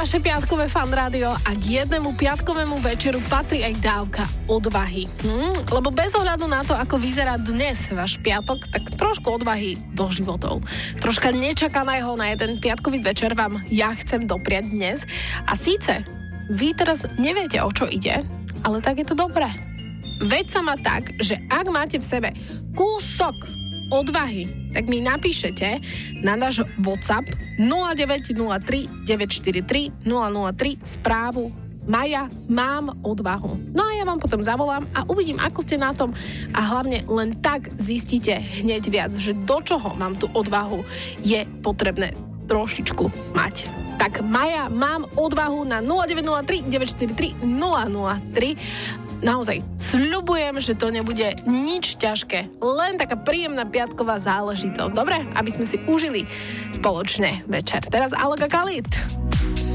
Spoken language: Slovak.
Vaše piatkové Fan rádio a k jednému piatkovému večeru patrí aj dávka odvahy. Lebo bez ohľadu na to, ako vyzerá dnes váš piatok, tak trošku odvahy do životov. Troška nečakaného na jeden piatkový večer vám ja chcem dopriať dnes. A síce, vy teraz neviete, o čo ide, ale tak je to dobré. Veď sa má tak, že ak máte v sebe kúsok odvahy, tak mi napíšete na náš WhatsApp 0903 943 003 správu Maja, mám odvahu. No a ja vám potom zavolám a uvidím, ako ste na tom a hlavne len tak zistíte hneď viac, že do čoho vám tú odvahu je potrebné trošičku mať. Tak Maja, mám odvahu na 0903 943 003. Naozaj, sľubujem, že to nebude nič ťažké. Len taká príjemná piatková záležitosť. Dobre? Aby sme si užili spoločne večer. Teraz Alok a Khalid.